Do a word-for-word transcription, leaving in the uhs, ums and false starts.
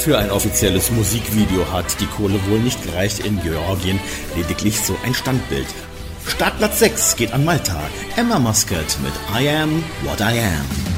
Für ein offizielles Musikvideo hat die Kohle wohl nicht gereicht in Georgien, lediglich so ein Standbild. Startplatz sechs geht an Malta. Emma Muscat mit I Am What I Am.